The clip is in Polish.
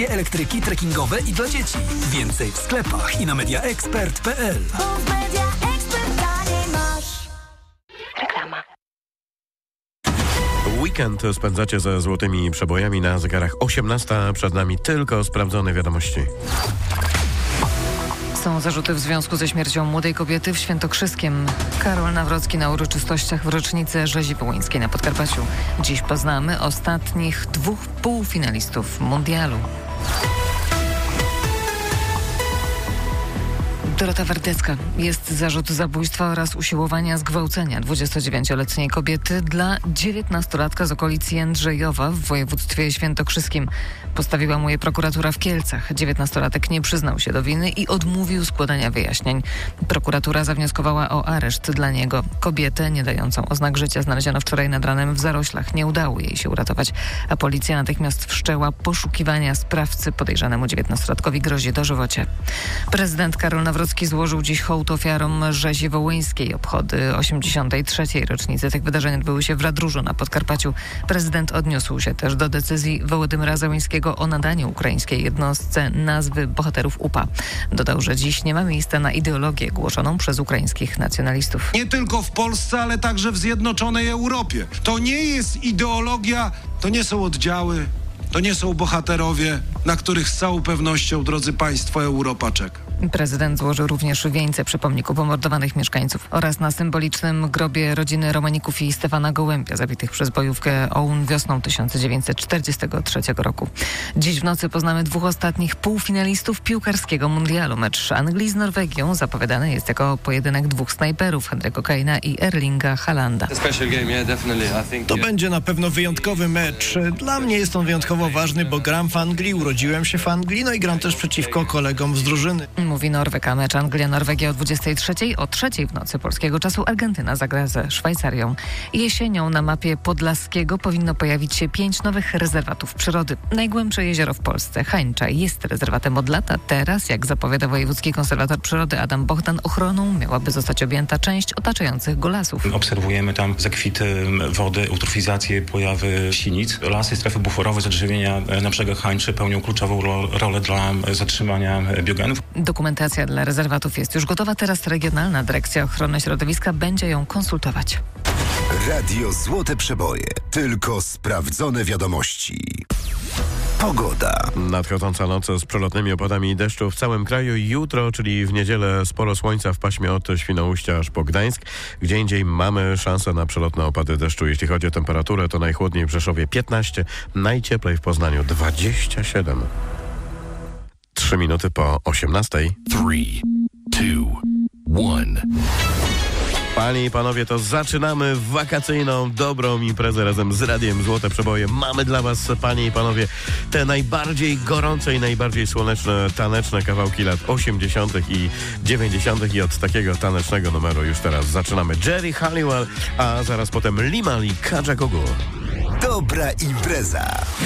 wszystkie elektryki trekkingowe i dla dzieci. Więcej w sklepach i na mediaexpert.pl. Reklama. Weekend spędzacie ze złotymi przebojami na zegarach 18. Przed nami tylko sprawdzone wiadomości. Są zarzuty w związku ze śmiercią młodej kobiety w Świętokrzyskiem. Karol Nawrocki na uroczystościach w rocznicę rzezi wołyńskiej na Podkarpaciu. Dziś poznamy ostatnich 2 półfinalistów mundialu. Dorota Wardecka. Jest zarzut zabójstwa oraz usiłowania zgwałcenia 29-letniej kobiety dla 19-latka z okolic Jędrzejowa w województwie świętokrzyskim. Postawiła mu je prokuratura w Kielcach. 19-latek nie przyznał się do winy i odmówił składania wyjaśnień. Prokuratura zawnioskowała o areszt dla niego. Kobietę, nie dającą oznak życia, znaleziono wczoraj nad ranem w zaroślach. Nie udało jej się uratować, a policja natychmiast wszczęła poszukiwania sprawcy. Podejrzanemu 19-latkowi grozi dożywocie. Prezydent Karol Nawrocki złożył dziś hołd ofiarom rzezi wołyńskiej. Obchody 83. rocznicy tych wydarzeń odbyły się w Radróżu na Podkarpaciu. Prezydent odniósł się też do decyzji Wołodymyra Zełenskiego o nadaniu ukraińskiej jednostce nazwy bohaterów UPA. Dodał, że dziś nie ma miejsca na ideologię głoszoną przez ukraińskich nacjonalistów. Nie tylko w Polsce, ale także w zjednoczonej Europie. To nie jest ideologia, to nie są oddziały, to nie są bohaterowie, na których z całą pewnością, drodzy Państwo, Europa czeka. Prezydent złożył również wieńce przy pomniku pomordowanych mieszkańców oraz na symbolicznym grobie rodziny Romaników i Stefana Gołębia, zabitych przez bojówkę OUN wiosną 1943 roku. Dziś w nocy poznamy 2 ostatnich półfinalistów piłkarskiego mundialu. Mecz Anglii z Norwegią zapowiadany jest jako pojedynek 2 snajperów, Henry'ego Kane'a i Erlinga Haalanda. To będzie na pewno wyjątkowy mecz. Dla mnie jest on wyjątkowo ważny, bo gram w Anglii, urodziłem się w Anglii, no i gram też przeciwko kolegom z drużyny. Mówi Norweg, a mecz Anglia-Norwegia o 23, o 3 w nocy polskiego czasu Argentyna zagra ze Szwajcarią. Jesienią na mapie Podlaskiego powinno pojawić się 5 nowych rezerwatów przyrody. Najgłębsze jezioro w Polsce, Hańcza, jest rezerwatem od lata. Teraz, jak zapowiada wojewódzki konserwator przyrody Adam Bohdan, ochroną miałaby zostać objęta część otaczających go lasów. Obserwujemy tam zakwity wody, eutrofizację, pojawy sinic. Lasy, strefy buforowe, zadrzewienia na brzegach Hańczy pełnią kluczową rolę dla zatrzymania biogenów. Dokumentacja dla rezerwatów jest już gotowa. Teraz Regionalna Dyrekcja Ochrony Środowiska będzie ją konsultować. Radio Złote Przeboje. Tylko sprawdzone wiadomości. Pogoda. Nadchodząca noc z przelotnymi opadami deszczu w całym kraju. Jutro, czyli w niedzielę, sporo słońca w paśmie od Świnoujścia aż po Gdańsk. Gdzie indziej mamy szansę na przelotne opady deszczu. Jeśli chodzi o temperaturę, to najchłodniej w Rzeszowie 15, najcieplej w Poznaniu 27. 3 minuty po 18. 3, 2, 1. Panie i panowie, to zaczynamy wakacyjną, dobrą imprezę razem z Radiem Złote Przeboje. Mamy dla was, panie i panowie, te najbardziej gorące i najbardziej słoneczne, taneczne kawałki lat 80. i 90. I od takiego tanecznego numeru już teraz zaczynamy. Jerry Halliwell, a zaraz potem Limal i Kaja Kogu. Dobra impreza.